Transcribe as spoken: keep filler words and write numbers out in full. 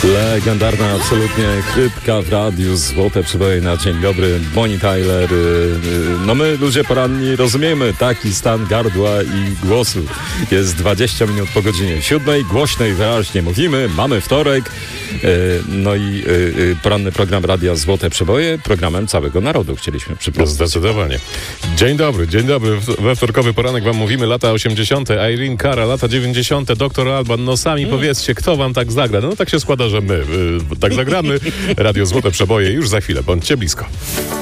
Legendarna absolutnie chrypka w radiu, złote przeboje na dzień dobry, Bonnie Tyler. No my, ludzie poranni, rozumiemy taki stan gardła i głosu. Jest dwadzieścia minut po godzinie siódmej, głośno i wyraźnie mówimy, mamy wtorek. No i poranny program Radia Złote Przeboje, programem całego narodu chcieliśmy przypomnieć. Zdecydowanie. Dzień dobry, dzień dobry. We wtorkowy poranek wam mówimy lata osiemdziesiąte, Irene Cara, lata dziewięćdziesiąte, doktor Alban. No sami mm. powiedzcie, kto wam tak zagra. No tak się składa, że my y, tak zagramy. Radio Złote Przeboje już za chwilę. Bądźcie blisko.